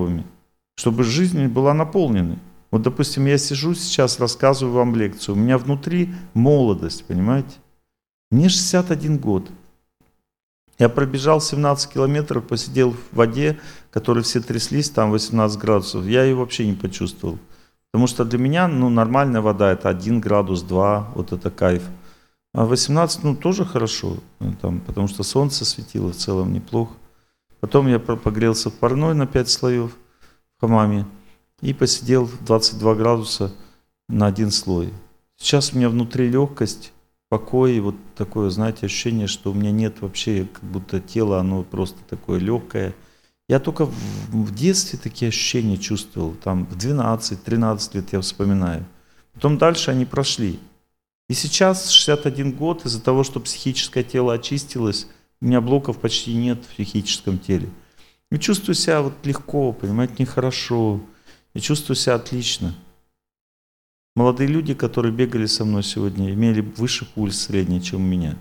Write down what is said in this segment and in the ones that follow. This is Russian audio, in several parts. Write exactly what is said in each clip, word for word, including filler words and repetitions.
здоровыми, чтобы жизнь была наполненной. Вот, допустим, я сижу сейчас, рассказываю вам лекцию, у меня внутри молодость, понимаете? Мне шестьдесят один год. Я пробежал семнадцать километров, посидел в воде, которые все тряслись, там восемнадцать градусов. Я ее вообще не почувствовал. Потому что для меня ну, нормальная вода это один градус, два, вот это кайф. А восемнадцать, ну тоже хорошо, там, потому что солнце светило в целом неплохо. Потом я погрелся в парной на пять слоев в хамаме и посидел в двадцать два градуса на один слой. Сейчас у меня внутри легкость, покой, вот такое, знаете, ощущение, что у меня нет вообще, как будто тело, оно просто такое легкое. Я только в, в детстве такие ощущения чувствовал, там в двенадцать-тринадцать лет я вспоминаю. Потом дальше они прошли. И сейчас шестьдесят один год, из-за того, что психическое тело очистилось, у меня блоков почти нет в психическом теле. Я чувствую себя вот легко, понимаете, нехорошо. Я чувствую себя отлично. Молодые люди, которые бегали со мной сегодня, имели выше пульс средний, чем у меня.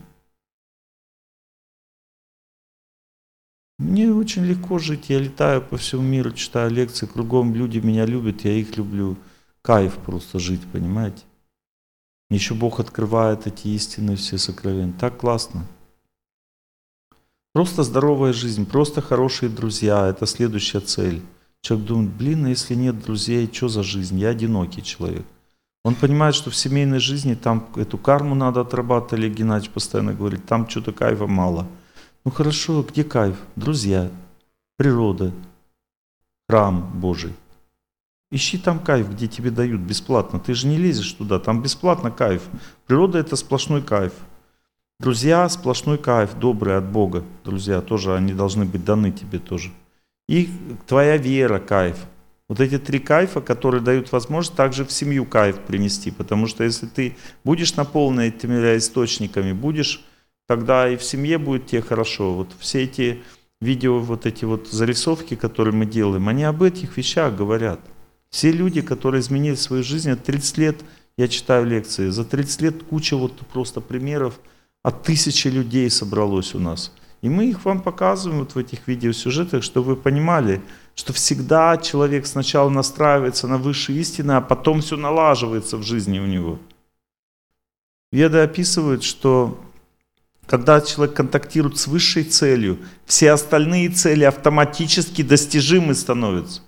Мне очень легко жить, я летаю по всему миру, читаю лекции, кругом люди меня любят, я их люблю. Кайф просто жить, понимаете? Еще Бог открывает эти истины все сокровенные. Так классно. Просто здоровая жизнь, просто хорошие друзья, это следующая цель. Человек думает, блин, а если нет друзей, что за жизнь? Я одинокий человек. Он понимает, что в семейной жизни там эту карму надо отрабатывать, Олег Геннадьевич постоянно говорит, там что-то кайфа мало. Ну хорошо, где кайф? Друзья, природа, храм Божий. Ищи там кайф, где тебе дают бесплатно. Ты же не лезешь туда, там бесплатно кайф. Природа это сплошной кайф. Друзья сплошной кайф, добрый от Бога. Друзья тоже, они должны быть даны тебе тоже. И твоя вера кайф. Вот эти три кайфа, которые дают возможность также в семью кайф принести. Потому что если ты будешь наполнен этими источниками, будешь, тогда и в семье будет тебе хорошо. Вот все эти видео, вот эти вот зарисовки, которые мы делаем, они об этих вещах говорят. Все люди, которые изменили свою жизнь, от тридцать лет я читаю лекции, за тридцать лет куча вот просто примеров, от тысячи людей собралось у нас. И мы их вам показываем вот в этих видеосюжетах, чтобы вы понимали, что всегда человек сначала настраивается на высшие истины, а потом все налаживается в жизни у него. Веды описывают, что когда человек контактирует с высшей целью, все остальные цели автоматически достижимы становятся.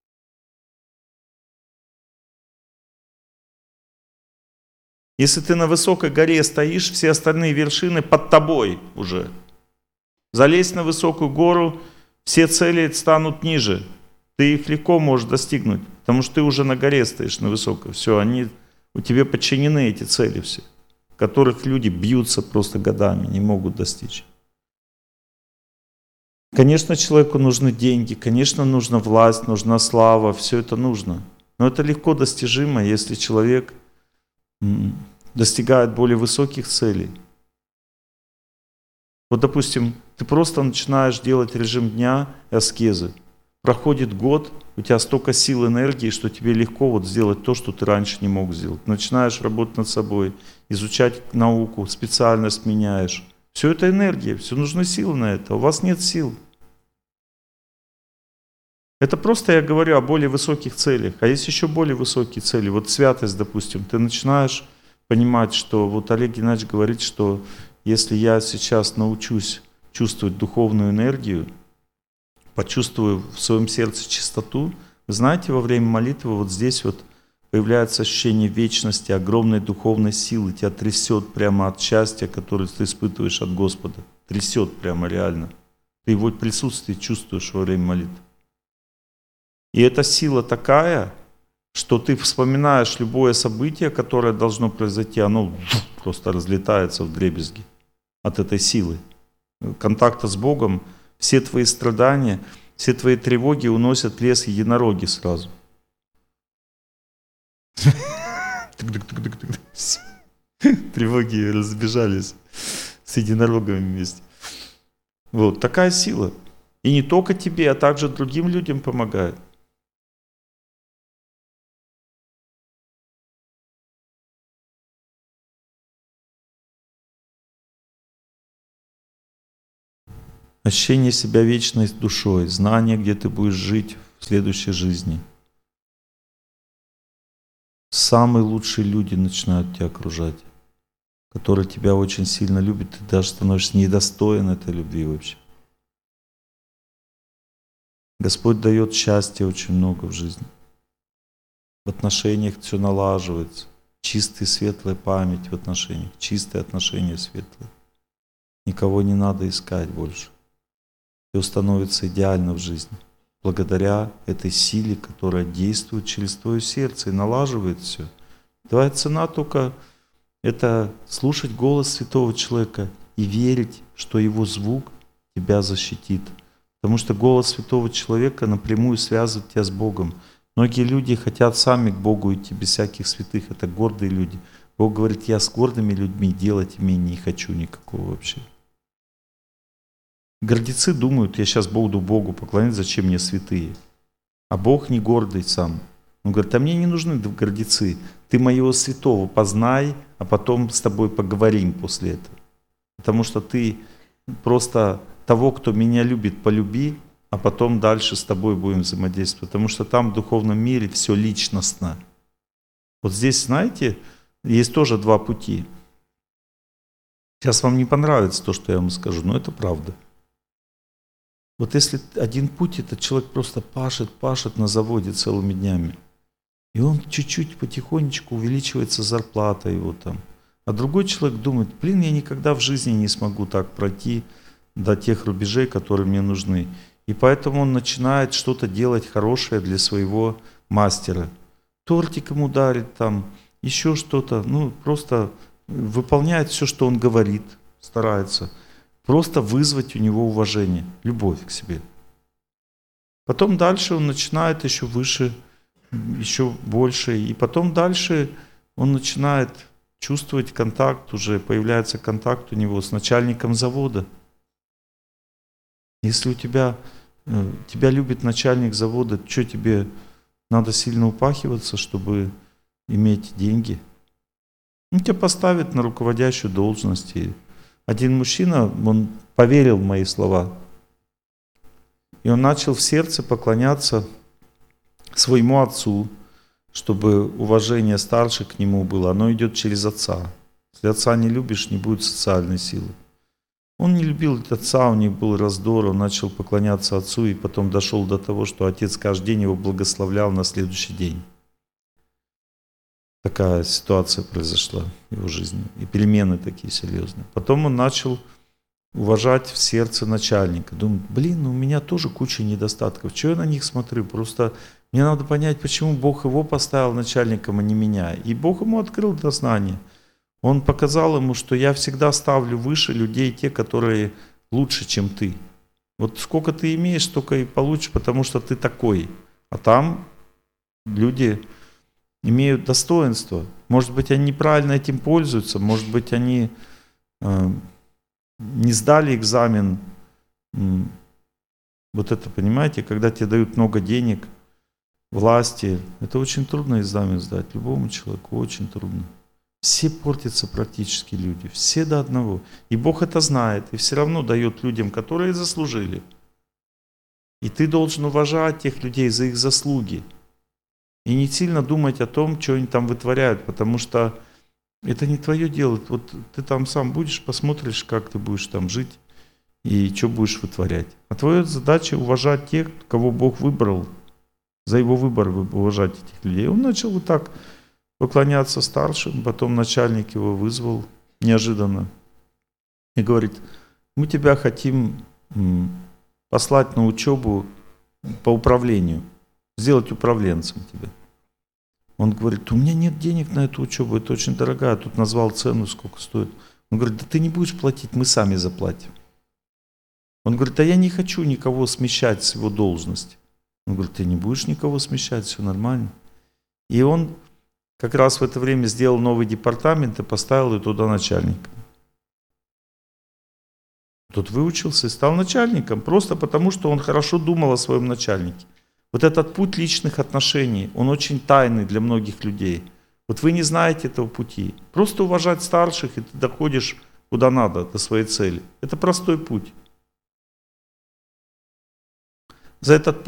Если ты на высокой горе стоишь, все остальные вершины под тобой уже. Залезть на высокую гору, все цели станут ниже. Ты их легко можешь достигнуть, потому что ты уже на горе стоишь, на высокой. Все, они, у тебя подчинены эти цели все, которых люди бьются просто годами, не могут достичь. Конечно, человеку нужны деньги, конечно, нужна власть, нужна слава, все это нужно. Но это легко достижимо, если человек достигает более высоких целей. Вот, допустим, ты просто начинаешь делать режим дня и аскезы. Проходит год, у тебя столько сил, энергии, что тебе легко вот сделать то, что ты раньше не мог сделать. Начинаешь работать над собой, изучать науку, специальность меняешь. Все это энергия, все нужны силы на это. У вас нет сил. Это просто я говорю о более высоких целях. А есть еще более высокие цели. Вот святость, допустим, ты начинаешь понимать, что вот Олег Геннадьевич говорит, что если я сейчас научусь чувствовать духовную энергию, почувствую в своем сердце чистоту, вы знаете, во время молитвы вот здесь вот появляется ощущение вечности, огромной духовной силы, тебя трясет прямо от счастья, которое ты испытываешь от Господа. Трясет прямо реально. Ты его присутствие чувствуешь во время молитвы. И эта сила такая, что ты вспоминаешь любое событие, которое должно произойти, оно просто разлетается вдребезги от этой силы. Контакта с Богом, все твои страдания, все твои тревоги уносят в лес единороги сразу. Тревоги разбежались с единорогами вместе. Вот такая сила. И не только тебе, а также другим людям помогает. Ощущение себя вечной душой, знание, где ты будешь жить следующей жизни. Самые лучшие люди начинают тебя окружать, которые тебя очень сильно любят, ты даже становишься недостоин этой любви вообще. Господь дает счастья очень много в жизни. В отношениях все налаживается. Чистая, светлая память в отношениях, чистые отношения светлые. Никого не надо искать больше. Все становится идеально в жизни. Благодаря этой силе, которая действует через твое сердце и налаживает все. Твоя цена только это слушать голос святого человека и верить, что его звук тебя защитит. Потому что голос святого человека напрямую связывает тебя с Богом. Многие люди хотят сами к Богу идти без всяких святых. Это гордые люди. Бог говорит, я с гордыми людьми делать имени не хочу никакого вообще. Гордецы думают, я сейчас буду Богу поклоняться, зачем мне святые? А Бог не гордый сам. Он говорит, а мне не нужны гордецы. Ты моего святого познай, а потом с тобой поговорим после этого. Потому что ты просто того, кто меня любит, полюби, а потом дальше с тобой будем взаимодействовать. Потому что там в духовном мире все личностно. Вот здесь, знаете, есть тоже два пути. Сейчас вам не понравится то, что я вам скажу, но это правда. Вот если один путь, этот человек просто пашет, пашет на заводе целыми днями. И он чуть-чуть потихонечку увеличивается зарплата его там. А другой человек думает, блин, я никогда в жизни не смогу так пройти до тех рубежей, которые мне нужны. И поэтому он начинает что-то делать хорошее для своего мастера. Тортик ему дарит там, еще что-то. Ну, просто выполняет все, что он говорит, старается. Просто вызвать у него уважение, любовь к себе. Потом дальше он начинает еще выше, еще больше. И потом дальше он начинает чувствовать контакт, уже появляется контакт у него с начальником завода. Если у тебя, тебя любит начальник завода, что тебе надо сильно упахиваться, чтобы иметь деньги? Он тебя поставит на руководящую должность. Один мужчина, он поверил в мои слова. И он начал в сердце поклоняться своему отцу, чтобы уважение старших к нему было. Оно идет через отца. Если отца не любишь, не будет социальной силы. Он не любил отца, у них был раздор, он начал поклоняться отцу и потом дошел до того, что отец каждый день его благословлял на следующий день. Такая ситуация произошла в его жизни. И перемены такие серьезные. Потом он начал уважать в сердце начальника. Думает, блин, у меня тоже куча недостатков. Чего я на них смотрю? Просто мне надо понять, почему Бог его поставил начальником, а не меня. И Бог ему открыл это знание. Он показал ему, что я всегда ставлю выше людей, те, которые лучше, чем ты. Вот сколько ты имеешь, столько и получишь, потому что ты такой. А там люди имеют достоинство. Может быть, они неправильно этим пользуются, может быть, они э, не сдали экзамен. Вот это, понимаете, когда тебе дают много денег, власти, это очень трудно экзамен сдать. Любому человеку очень трудно. Все портятся практически люди, все до одного. И Бог это знает, и все равно дает людям, которые заслужили. И ты должен уважать тех людей за их заслуги. И не сильно думать о том, что они там вытворяют, потому что это не твое дело. Вот ты там сам будешь, посмотришь, как ты будешь там жить и что будешь вытворять. А твоя задача уважать тех, кого Бог выбрал, за его выбор уважать этих людей. Он начал вот так поклоняться старшим, потом начальник его вызвал неожиданно и говорит, мы тебя хотим послать на учебу по управлению, сделать управленцем тебя. Он говорит, у меня нет денег на эту учебу, это очень дорогая, тут назвал цену, сколько стоит. Он говорит, да ты не будешь платить, мы сами заплатим. Он говорит, да я не хочу никого смещать с его должности. Он говорит, ты не будешь никого смещать, все нормально. И он как раз в это время сделал новый департамент и поставил ее туда начальником. Тот выучился и стал начальником, просто потому что он хорошо думал о своем начальнике. Вот этот путь личных отношений, он очень тайный для многих людей. Вот вы не знаете этого пути. Просто уважать старших, и ты доходишь куда надо, до своей цели. Это простой путь. За этот путь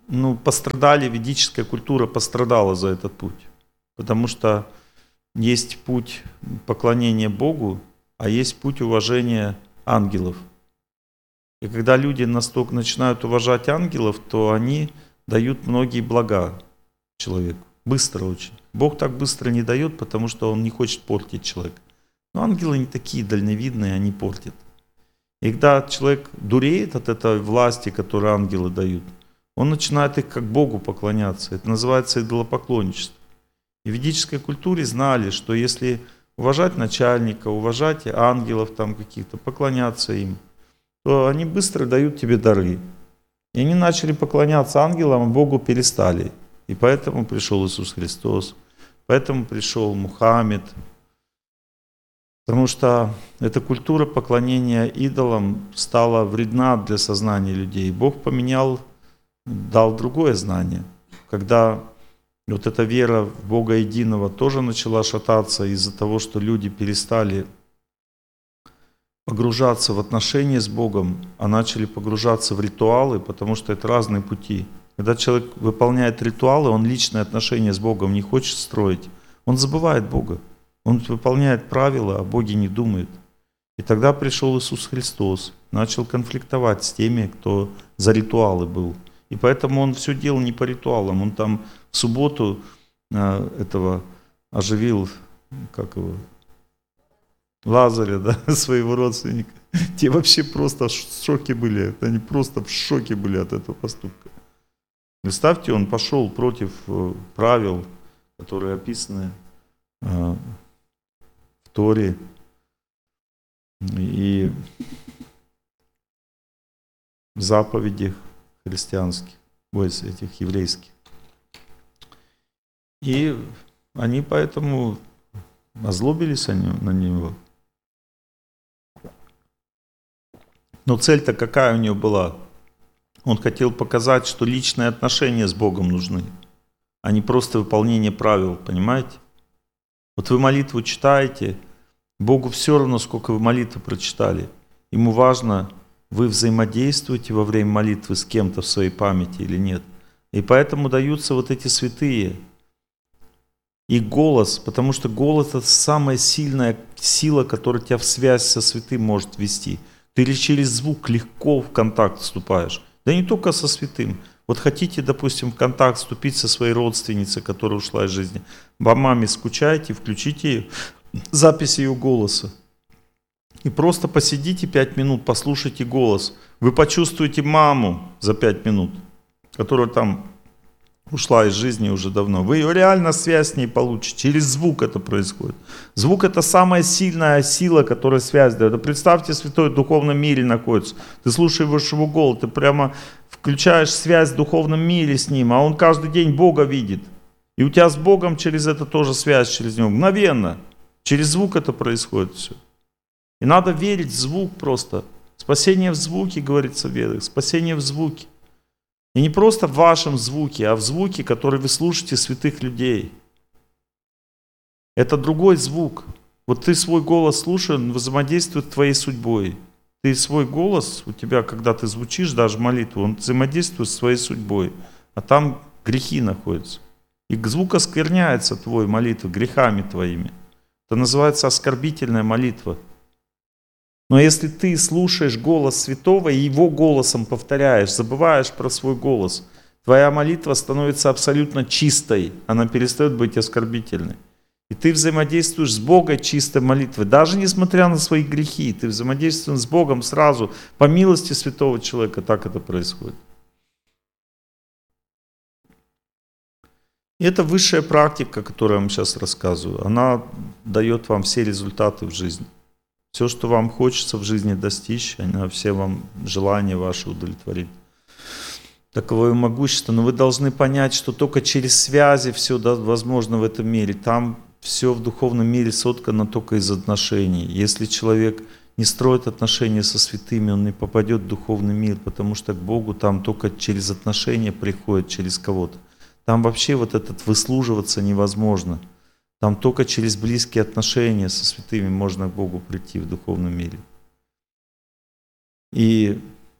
ну, пострадали, ведическая культура пострадала за этот путь. Потому что есть путь поклонения Богу, а есть путь уважения ангелов. И когда люди настолько начинают уважать ангелов, то они дают многие блага человеку. Быстро очень. Бог так быстро не дает, потому что Он не хочет портить человека. Но ангелы не такие дальновидные, они портят. И когда человек дуреет от этой власти, которую ангелы дают, он начинает их как Богу поклоняться. Это называется идолопоклонничество. И в ведической культуре знали, что если уважать начальника, уважать ангелов там каких-то, поклоняться им, то они быстро дают тебе дары. И они начали поклоняться ангелам, а Богу перестали. И поэтому пришел Иисус Христос, поэтому пришел Мухаммед. Потому что эта культура поклонения идолам стала вредна для сознания людей. Бог поменял, дал другое знание. Когда вот эта вера в Бога единого тоже начала шататься из-за того, что люди перестали погружаться в отношения с Богом, а начали погружаться в ритуалы, потому что это разные пути. Когда человек выполняет ритуалы, он личные отношения с Богом не хочет строить, он забывает Бога. Он выполняет правила, а Боге не думает. И тогда пришел Иисус Христос, начал конфликтовать с теми, кто за ритуалы был. И поэтому он все делал не по ритуалам. Он там в субботу а, этого оживил, как его, Лазаря, да, своего родственника. Те вообще просто в шоке были. Они просто в шоке были от этого поступка. Представьте, он пошел против правил, которые описаны в Торе и в заповедях христианских, ой, этих еврейских. И они поэтому озлобились они на него. Но цель-то какая у него была? Он хотел показать, что личные отношения с Богом нужны, а не просто выполнение правил, понимаете? Вот вы молитву читаете, Богу все равно, сколько вы молитвы прочитали. Ему важно, вы взаимодействуете во время молитвы с кем-то в своей памяти или нет. И поэтому даются вот эти святые. И голос, потому что голос — это самая сильная сила, которая тебя в связь со святым может ввести. Ты через звук легко в контакт вступаешь. Да не только со святым. Вот хотите, допустим, в контакт вступить со своей родственницей, которая ушла из жизни. По маме скучаете, включите запись ее голоса. И просто посидите пять минут, послушайте голос. Вы почувствуете маму за пять минут, которая там ушла из жизни уже давно. Вы реально связь с ней получите. Через звук это происходит. Звук — это самая сильная сила, которая связь дает. Представьте, святой в духовном мире находится. Ты слушаешь его голос, ты прямо включаешь связь в духовном мире с ним, а он каждый день Бога видит. И у тебя с Богом через это тоже связь, через него. Мгновенно. Через звук это происходит все. И надо верить в звук просто. Спасение в звуке, говорится в Ведах. Спасение в звуке. И не просто в вашем звуке, а в звуке, который вы слушаете святых людей. Это другой звук. Вот ты свой голос слушаешь, он взаимодействует с твоей судьбой. Ты свой голос, у тебя, когда ты звучишь, даже молитву, он взаимодействует с твоей судьбой. А там грехи находятся. И звук оскверняется твой молитвой, грехами твоими. Это называется оскорбительная молитва. Но если ты слушаешь голос святого и его голосом повторяешь, забываешь про свой голос, твоя молитва становится абсолютно чистой, она перестает быть оскорбительной. И ты взаимодействуешь с Богом чистой молитвой, даже несмотря на свои грехи, ты взаимодействуешь с Богом сразу, по милости святого человека, так это происходит. И это высшая практика, которую я вам сейчас рассказываю, она дает вам все результаты в жизни. Все, что вам хочется в жизни достичь, она все вам желания ваши удовлетворит. Таковое могущество. Но вы должны понять, что только через связи все возможно в этом мире. Там все в духовном мире соткано только из отношений. Если человек не строит отношения со святыми, он не попадет в духовный мир, потому что к Богу там только через отношения приходит, через кого-то. Там вообще вот этот выслуживаться невозможно. Там только через близкие отношения со святыми можно к Богу прийти в духовном мире. И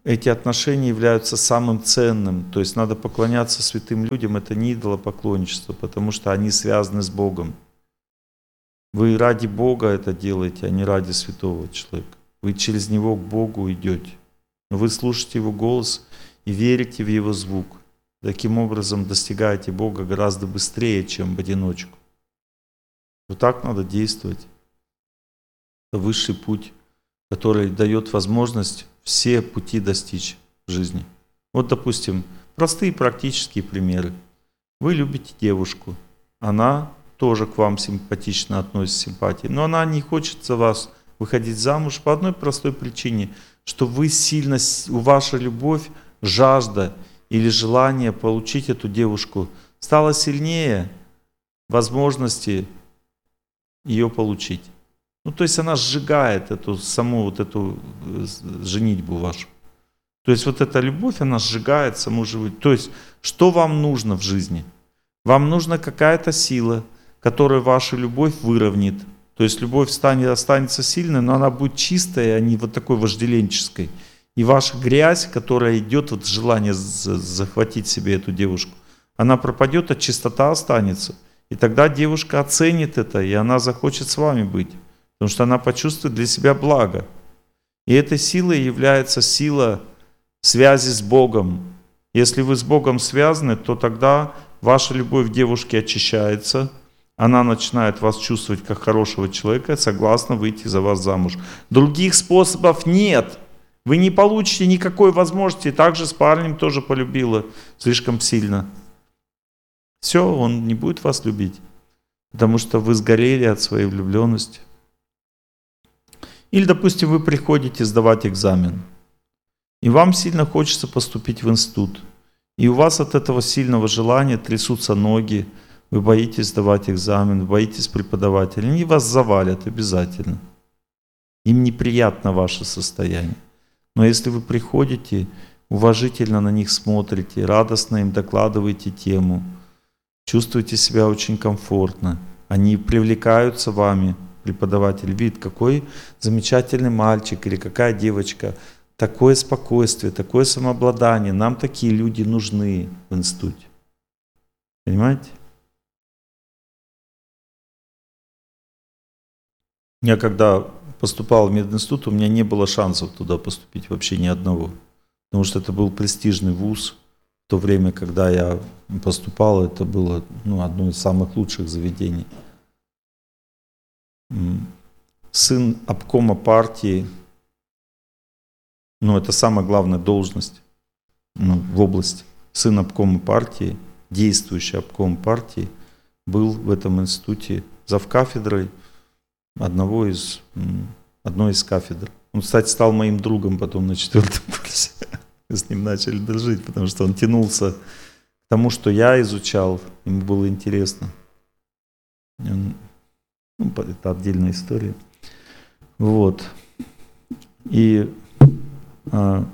эти отношения являются самым ценным. То есть надо поклоняться святым людям, это не идолопоклонничество, потому что они связаны с Богом. Вы ради Бога это делаете, а не ради святого человека. Вы через Него к Богу идете. Вы слушаете Его голос и верите в Его звук. Таким образом достигаете Бога гораздо быстрее, чем в одиночку. Вот так надо действовать. Это высший путь, который дает возможность все пути достичь в жизни. Вот, допустим, простые практические примеры. Вы любите девушку, она тоже к вам симпатично относится, симпатией, но она не хочет за вас выходить замуж по одной простой причине, что вы сильно, ваша любовь, жажда или желание получить эту девушку стало сильнее возможности ее получить. Ну, то есть она сжигает эту саму вот эту женитьбу вашу. То есть вот эта любовь, она сжигает саму живую. То есть что вам нужно в жизни? Вам нужна какая-то сила, которая вашу любовь выровняет. То есть любовь станет, останется сильной, но она будет чистой, а не вот такой вожделенческой. И ваша грязь, которая идет, вот желание захватить себе эту девушку, она пропадет, а чистота останется. И тогда девушка оценит это, и она захочет с вами быть. Потому что она почувствует для себя благо. И этой силой является сила связи с Богом. Если вы с Богом связаны, то тогда ваша любовь к девушке очищается, она начинает вас чувствовать как хорошего человека, согласна выйти за вас замуж. Других способов нет. Вы не получите никакой возможности. Также с парнем тоже полюбила слишком сильно. Все, он не будет вас любить, потому что вы сгорели от своей влюбленности. Или, допустим, вы приходите сдавать экзамен, и вам сильно хочется поступить в институт, и у вас от этого сильного желания трясутся ноги, вы боитесь сдавать экзамен, вы боитесь преподавателя, они вас завалят обязательно. Им неприятно ваше состояние. Но если вы приходите, уважительно на них смотрите, радостно им докладываете тему, чувствуете себя очень комфортно, они привлекаются вами, преподаватель, видит, какой замечательный мальчик или какая девочка, такое спокойствие, такое самообладание, нам такие люди нужны в институте. Понимаете? Я когда поступал в мединститут, у меня не было шансов туда поступить, вообще ни одного. Потому что это был престижный вуз. В то время, когда я поступал, это было ну, одно из самых лучших заведений. Сын обкома партии, ну это самая главная должность ну, в области. Сын обкома партии, действующий обком партии, был в этом институте завкафедрой одного из, одной из кафедр. Он, кстати, стал моим другом потом на четвертом курсе. Мы с ним начали дружить, потому что он тянулся к тому, что я изучал, ему было интересно. Он, ну, это отдельная история. Вот. И а,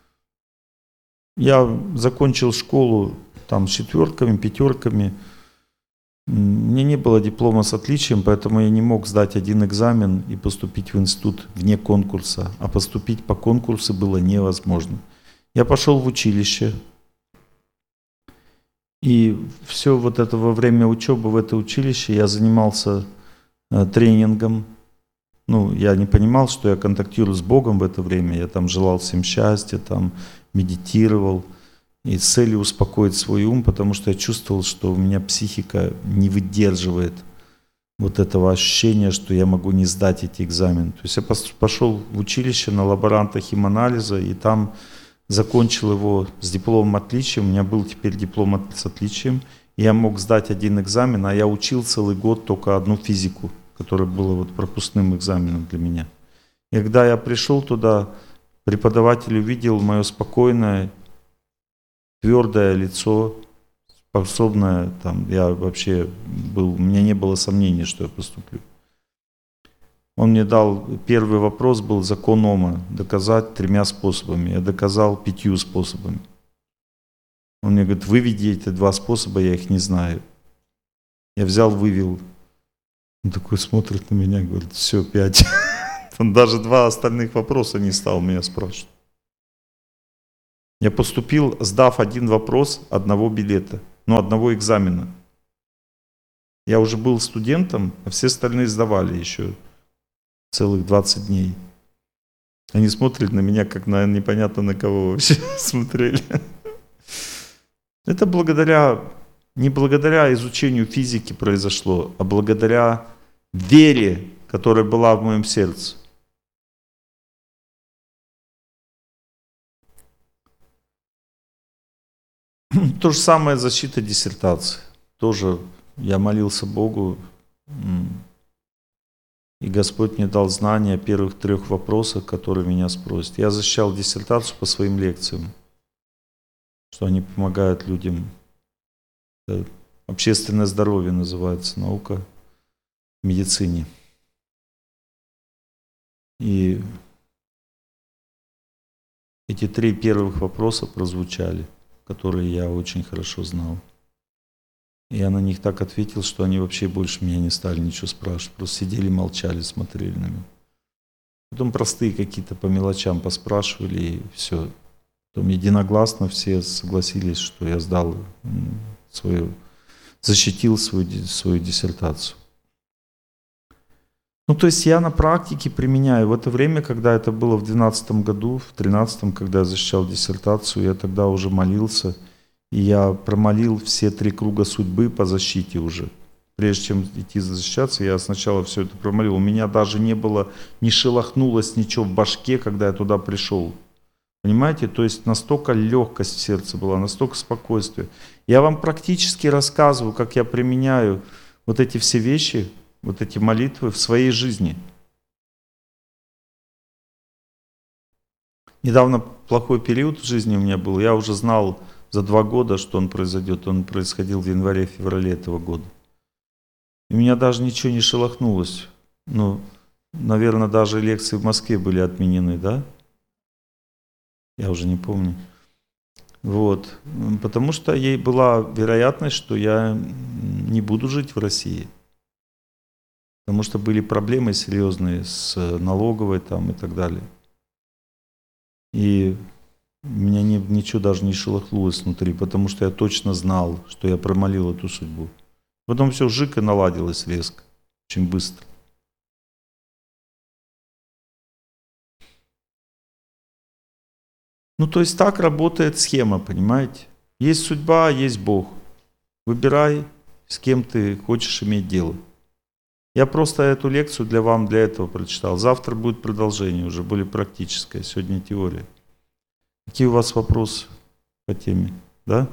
я закончил школу там с четверками, пятерками. Мне не было диплома с отличием, поэтому я не мог сдать один экзамен и поступить в институт вне конкурса. А поступить по конкурсу было невозможно. Я пошел в училище. И все вот это во время учебы в это училище я занимался э, тренингом. Ну, я не понимал, что я контактирую с Богом в это время. Я там желал всем счастья, там медитировал. И с целью успокоить свой ум, потому что я чувствовал, что у меня психика не выдерживает вот этого ощущения, что я могу не сдать эти экзамены. То есть я пошел в училище на лаборанта химанализа, и там закончил его с дипломом отличием. У меня был теперь диплом с отличием. И я мог сдать один экзамен, а я учил целый год только одну физику, которая была вот пропускным экзаменом для меня. И когда я пришел туда, преподаватель увидел мое спокойное, твердое лицо, способное, там, я вообще был, у меня не было сомнений, что я поступлю. Он мне дал, первый вопрос был закон Ома, доказать тремя способами. Я доказал пятью способами. Он мне говорит, выведи эти два способа, я их не знаю. Я взял, вывел. Он такой смотрит на меня, говорит, все, пять. Он даже два остальных вопроса не стал меня спрашивать. Я поступил, сдав один вопрос одного билета, ну, одного экзамена. Я уже был студентом, а все остальные сдавали еще целых двадцать дней. Они смотрят на меня, как на непонятно на кого вообще смотрели. Это благодаря, не благодаря изучению физики произошло, а благодаря вере, которая была в моем сердце. То же самое защита диссертации. Тоже я молился Богу, и Господь мне дал знания о первых трех вопросах, которые меня спросят. Я защищал диссертацию по своим лекциям, что они помогают людям. Это общественное здоровье называется, наука в медицине. И эти три первых вопроса прозвучали, которые я очень хорошо знал. И я на них так ответил, что они вообще больше меня не стали ничего спрашивать. Просто сидели, молчали, смотрели на меня. Потом простые какие-то по мелочам поспрашивали, и все. Потом единогласно все согласились, что я сдал свою, защитил свою, свою диссертацию. Ну, то есть я на практике применяю. В это время, когда это было в две тысячи двенадцатом году, в две тысячи тринадцатом, когда я защищал диссертацию, я тогда уже молился. И я промолил все три круга судьбы по защите уже. Прежде чем идти защищаться, я сначала все это промолил. У меня даже не было, не шелохнулось ничего в башке, когда я туда пришел. Понимаете? То есть настолько легкость в сердце была, настолько спокойствие. Я вам практически рассказываю, как я применяю вот эти все вещи, вот эти молитвы в своей жизни. Недавно плохой период в жизни у меня был. Я уже знал за два года, что он произойдет. Он происходил в январе-феврале этого года. И у меня даже ничего не шелохнулось. Ну, наверное, даже лекции в Москве были отменены, да? Я уже не помню. Вот. Потому что ей была вероятность, что я не буду жить в России. Потому что были проблемы серьезные с налоговой там и так далее. И у меня не, ничего даже не шелохнулось внутри, потому что я точно знал, что я промолил эту судьбу. Потом все жик и наладилось резко, очень быстро. Ну, то есть так работает схема, понимаете? Есть судьба, есть Бог. Выбирай, с кем ты хочешь иметь дело. Я просто эту лекцию для вам, для этого прочитал. Завтра будет продолжение, уже более практическое, сегодня теория. Какие у вас вопросы по теме? Да?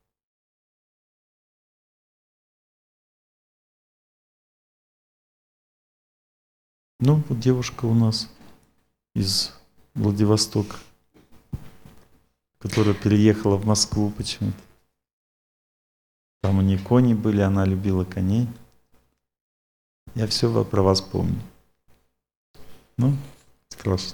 Ну, вот девушка у нас из Владивостока, которая переехала в Москву почему-то. Там у нее кони были, она любила коней. Я все про вас помню. Ну, спрашивайте.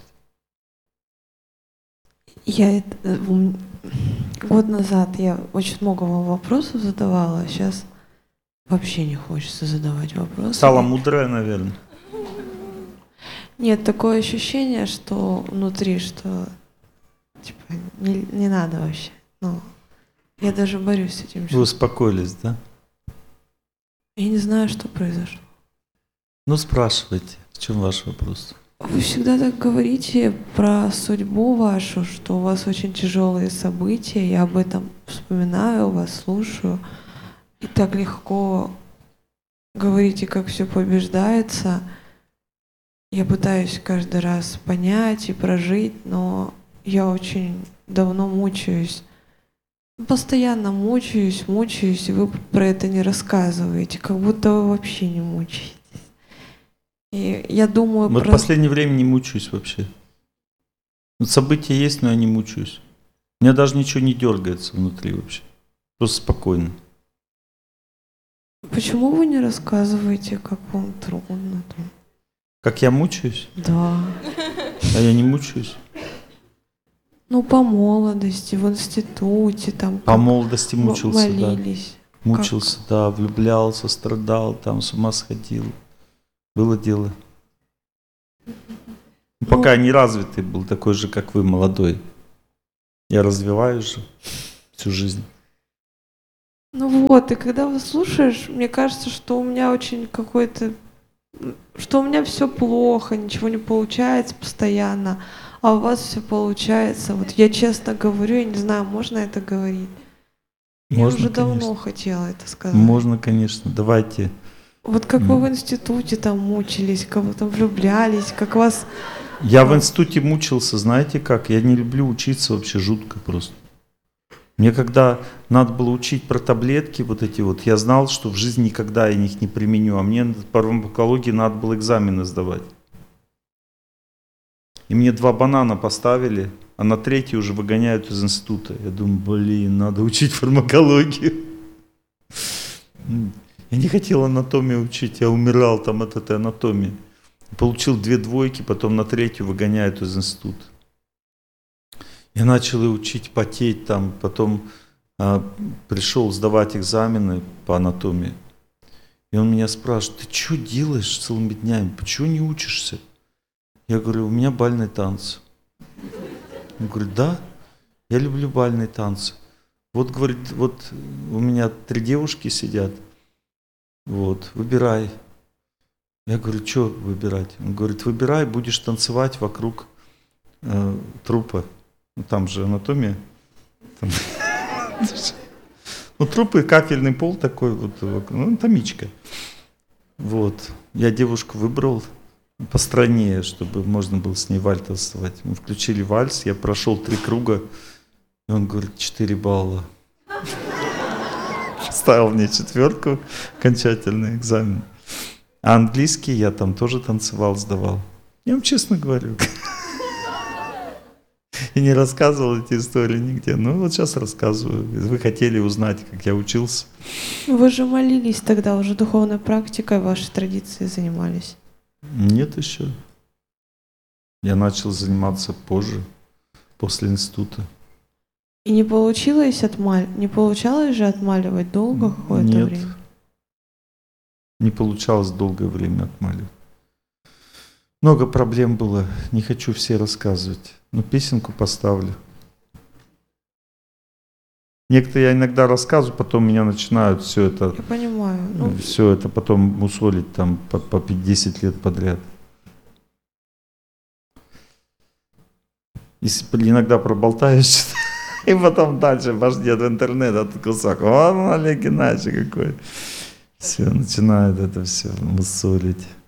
Я это, год назад я очень много вам вопросов задавала, а сейчас вообще не хочется задавать вопросы. Стала мудрая, наверное. Нет, такое ощущение, что внутри, что типа не, не надо вообще. Ну, я даже борюсь с этим. Вы успокоились, да? Я не знаю, что произошло. Ну, спрашивайте, в чем ваш вопрос? Вы всегда так говорите про судьбу вашу, что у вас очень тяжелые события. Я об этом вспоминаю, вас слушаю. И так легко говорите, как все побеждается. Я пытаюсь каждый раз понять и прожить, но я очень давно мучаюсь. Постоянно мучаюсь, мучаюсь, и вы про это не рассказываете, как будто вы вообще не мучаетесь. И я думаю вот про... в последнее время не мучаюсь вообще. Вот события есть, но я не мучаюсь. У меня даже ничего не дергается внутри вообще. Просто спокойно. Почему вы не рассказываете, как вам трудно? Как я мучаюсь? Да. А я не мучаюсь. Ну, по молодости, в институте, там... По молодости мучился, молились. Да. Мучился, как? Да, влюблялся, страдал, там с ума сходил. Было дело. Ну, пока не развитый был, такой же, как вы, молодой. Я развиваюсь же всю жизнь. Ну вот, и когда вы слушаешь, мне кажется, что у меня очень какой-то, м, что у меня все плохо, ничего не получается постоянно, а у вас все получается. Вот я честно говорю, я не знаю, можно это говорить? Я Можно, уже давно конечно. хотела это сказать. Можно, конечно. Давайте. Вот как вы в М. институте там мучились, как вы там влюблялись, как вас... Я в институте мучился, знаете как? Я не люблю учиться вообще жутко просто. Мне когда надо было учить про таблетки вот эти вот, я знал, что в жизни никогда я их не применю, а мне по фармакологии надо было экзамены сдавать. И мне два банана поставили, а на третий уже выгоняют из института. Я думаю, блин, надо учить фармакологию. Я не хотел анатомию учить, я умирал там от этой анатомии. Получил две двойки, потом на третью выгоняют из института. Я начал ее учить, потеть там, потом а, пришел сдавать экзамены по анатомии. И он меня спрашивает, ты что делаешь целыми днями, почему не учишься? Я говорю, у меня бальные танцы. Он говорит, да, я люблю бальные танцы. Вот, говорит, вот у меня три девушки сидят, вот, выбирай. Я говорю, что выбирать? Он говорит, выбирай, будешь танцевать вокруг э, трупа. Ну, там же анатомия. Там, ну, трупы, кафельный пол такой, вот, ну, анатомичка. Вот. Я девушку выбрал по стране, чтобы можно было с ней вальс танцевать. Мы включили вальс, я прошел три круга, и он говорит, четыре балла. Ставил мне четверку, окончательный экзамен. А английский я там тоже танцевал, сдавал. Я вам честно говорю. И не рассказывал эти истории нигде. Ну вот сейчас рассказываю. Вы хотели узнать, как я учился. Вы же молились тогда, уже духовной практикой вашей традиции занимались. Нет еще. Я начал заниматься позже, после института. И не получилось отмаль... не получалось же отмаливать долго какое-то Нет. время? Не получалось долгое время отмаливать. Много проблем было, не хочу все рассказывать. Но песенку поставлю. Некоторые я иногда рассказываю, потом меня начинают все это, Я понимаю. Ну, все это потом мусолить там по, по десять лет подряд. Если иногда проболтаешь, и потом дальше пошли в интернет этот кусок. О, Олег Геннадьевич какой. Все, начинают это все мусолить.